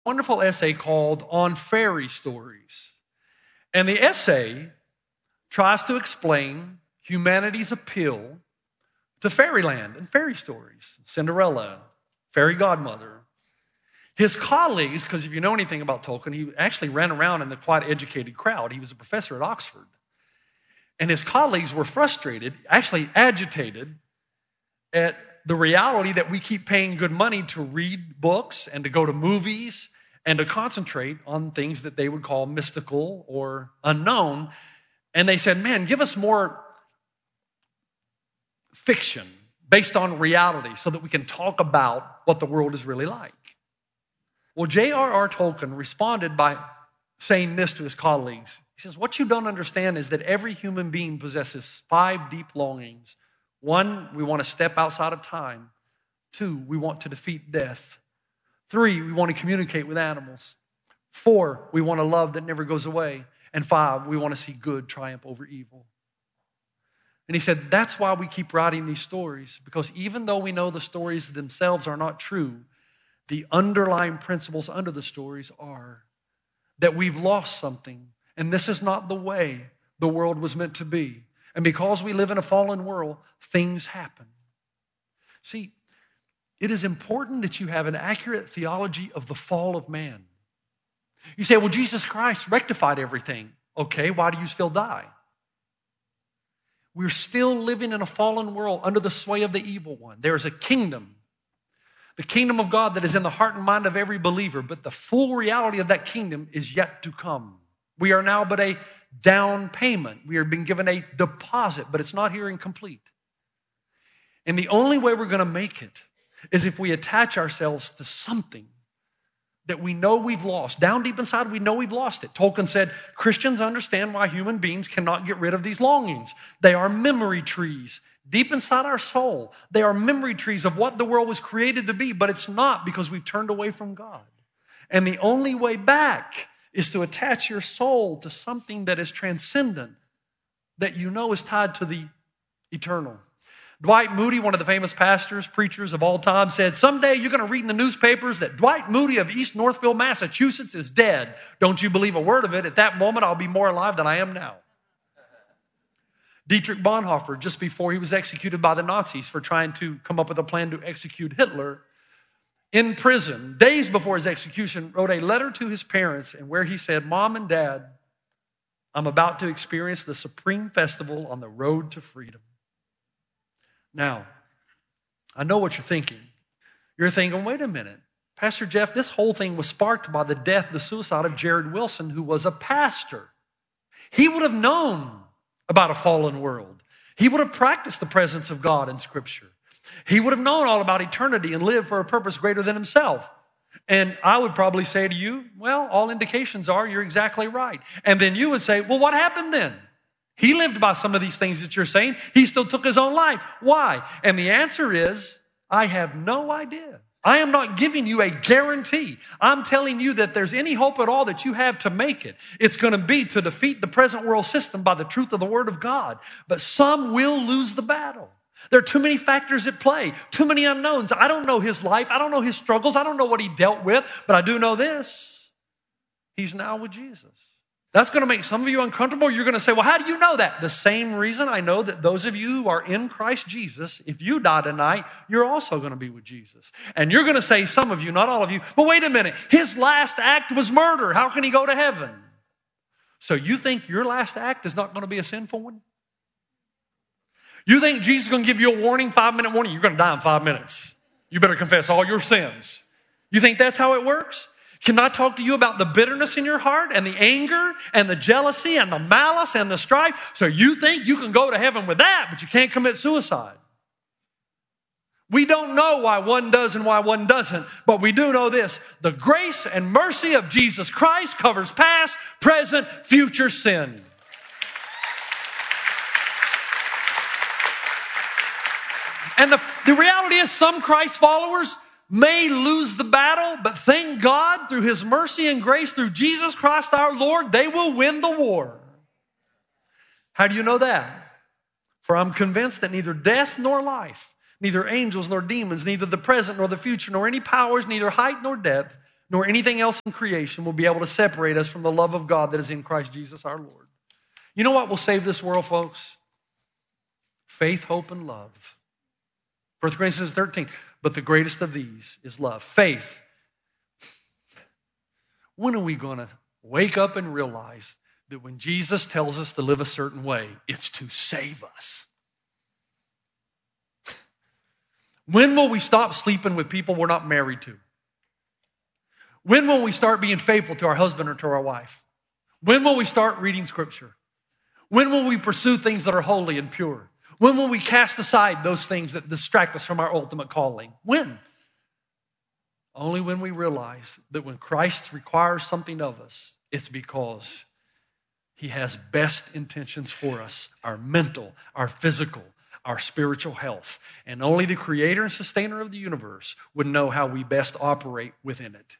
wonderful essay called On Fairy Stories. And the essay tries to explain humanity's appeal to fairyland and fairy stories. Cinderella, fairy godmother. His colleagues, because if you know anything about Tolkien, he actually ran around in the quite educated crowd. He was a professor at Oxford. And his colleagues were frustrated, actually agitated, at the reality that we keep paying good money to read books and to go to movies and to concentrate on things that they would call mystical or unknown. And they said, man, give us more fiction based on reality so that we can talk about what the world is really like. Well, J.R.R. Tolkien responded by saying this to his colleagues. He says, what you don't understand is that every human being possesses 5 deep longings. 1, we want to step outside of time. 2, we want to defeat death. 3, we want to communicate with animals. 4, we want a love that never goes away. And 5, we want to see good triumph over evil. And he said, that's why we keep writing these stories, because even though we know the stories themselves are not true, the underlying principles under the stories are that we've lost something, and this is not the way the world was meant to be. And because we live in a fallen world, things happen. See, it is important that you have an accurate theology of the fall of man. You say, well, Jesus Christ rectified everything. Okay, why do you still die? We're still living in a fallen world under the sway of the evil one. There is a kingdom, the kingdom of God that is in the heart and mind of every believer, but the full reality of that kingdom is yet to come. We are now but a down payment. We are being given a deposit, but it's not here and complete. And the only way we're going to make it is if we attach ourselves to something that we know we've lost. Down deep inside, we know we've lost it. Tolkien said, Christians understand why human beings cannot get rid of these longings. They are memory trees. Deep inside our soul, they are memory trees of what the world was created to be, but it's not because we've turned away from God. And the only way back is to attach your soul to something that is transcendent, that you know is tied to the eternal. Dwight Moody, one of the famous pastors, preachers of all time, said, someday you're going to read in the newspapers that Dwight Moody of East Northville, Massachusetts is dead. Don't you believe a word of it? At that moment, I'll be more alive than I am now. Dietrich Bonhoeffer, just before he was executed by the Nazis for trying to come up with a plan to execute Hitler, in prison, days before his execution, wrote a letter to his parents and where he said, Mom and Dad, I'm about to experience the supreme festival on the road to freedom. Now, I know what you're thinking. You're thinking, wait a minute, Pastor Jeff, this whole thing was sparked by the suicide of Jared Wilson, who was a pastor. He would have known about a fallen world. He would have practiced the presence of God in Scripture. He would have known all about eternity and lived for a purpose greater than himself. And I would probably say to you, well, all indications are you're exactly right. And then you would say, well, what happened then? He lived by some of these things that you're saying. He still took his own life. Why? And the answer is, I have no idea. I am not giving you a guarantee. I'm telling you that there's any hope at all that you have to make it. It's going to be to defeat the present world system by the truth of the Word of God. But some will lose the battle. There are too many factors at play, too many unknowns. I don't know his life. I don't know his struggles. I don't know what he dealt with, but I do know this. He's now with Jesus. That's going to make some of you uncomfortable. You're going to say, well, how do you know that? The same reason I know that those of you who are in Christ Jesus, if you die tonight, you're also going to be with Jesus. And you're going to say, some of you, not all of you, but wait a minute, his last act was murder. How can he go to heaven? So you think your last act is not going to be a sinful one? You think Jesus is going to give you a warning, 5-minute warning? You're going to die in 5 minutes. You better confess all your sins. You think that's how it works? Can I talk to you about the bitterness in your heart and the anger and the jealousy and the malice and the strife? So you think you can go to heaven with that, but you can't commit suicide. We don't know why one does and why one doesn't, but we do know this. The grace and mercy of Jesus Christ covers past, present, future sin. And the reality is some Christ followers may lose the battle, but thank God through his mercy and grace through Jesus Christ our Lord, they will win the war. How do you know that? For I'm convinced that neither death nor life, neither angels nor demons, neither the present nor the future, nor any powers, neither height nor depth, nor anything else in creation will be able to separate us from the love of God that is in Christ Jesus our Lord. You know what will save this world, folks? Faith, hope, and love. 1 Corinthians 13. But the greatest of these is love. Faith. When are we going to wake up and realize that when Jesus tells us to live a certain way, it's to save us? When will we stop sleeping with people we're not married to? When will we start being faithful to our husband or to our wife? When will we start reading Scripture? When will we pursue things that are holy and pure? When will we cast aside those things that distract us from our ultimate calling? When? Only when we realize that when Christ requires something of us, it's because he has best intentions for us, our mental, our physical, our spiritual health. And only the creator and sustainer of the universe would know how we best operate within it.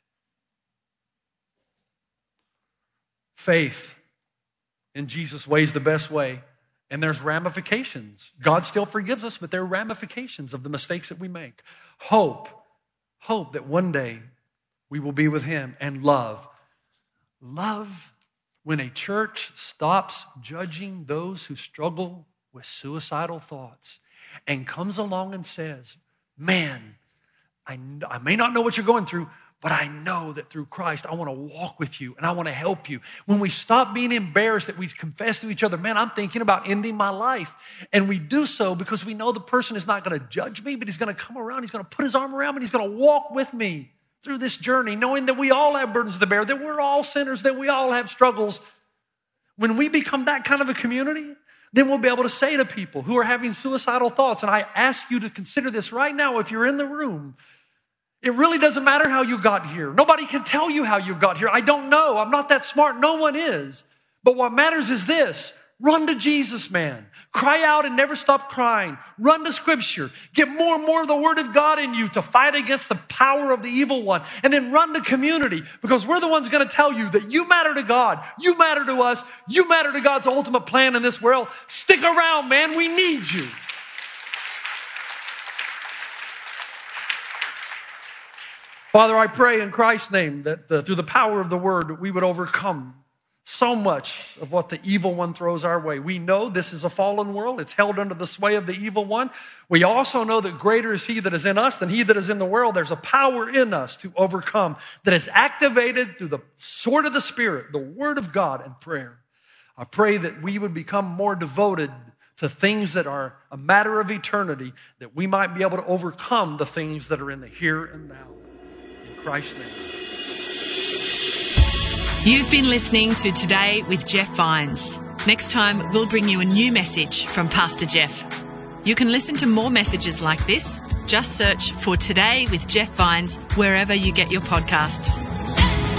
Faith in Jesus' way is the best way. And there's ramifications. God still forgives us, but there are ramifications of the mistakes that we make. Hope that one day we will be with him. And love. Love, when a church stops judging those who struggle with suicidal thoughts and comes along and says, man, I may not know what you're going through, but I know that through Christ, I want to walk with you and I want to help you. When we stop being embarrassed that we confess to each other, man, I'm thinking about ending my life. And we do so because we know the person is not going to judge me, but he's going to come around, he's going to put his arm around me, and he's going to walk with me through this journey, knowing that we all have burdens to bear, that we're all sinners, that we all have struggles. When we become that kind of a community, then we'll be able to say to people who are having suicidal thoughts, and I ask you to consider this right now if you're in the room, it really doesn't matter how you got here. Nobody can tell you how you got here. I don't know. I'm not that smart. No one is. But what matters is this. Run to Jesus, man. Cry out and never stop crying. Run to Scripture. Get more and more of the Word of God in you to fight against the power of the evil one. And then run to community, because we're the ones going to tell you that you matter to God. You matter to us. You matter to God's ultimate plan in this world. Stick around, man. We need you. Father, I pray in Christ's name that through the power of the Word, we would overcome so much of what the evil one throws our way. We know this is a fallen world. It's held under the sway of the evil one. We also know that greater is he that is in us than he that is in the world. There's a power in us to overcome that is activated through the sword of the Spirit, the Word of God, and prayer. I pray that we would become more devoted to things that are a matter of eternity, that we might be able to overcome the things that are in the here and now. In Christ's name. You've been listening to Today with Jeff Vines. Next time, we'll bring you a new message from Pastor Jeff. You can listen to more messages like this. Just search for Today with Jeff Vines wherever you get your podcasts.